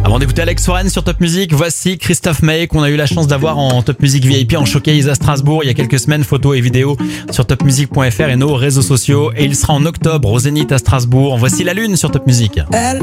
Avant d'écouter Alex Warren sur Top Music, voici Christophe Maé qu'on a eu la chance d'avoir en Top Music VIP en showcase à Strasbourg il y a quelques semaines. Photos et vidéos sur topmusic.fr et nos réseaux sociaux. Et il sera en octobre au Zénith à Strasbourg. Voici La Lune sur Top Music.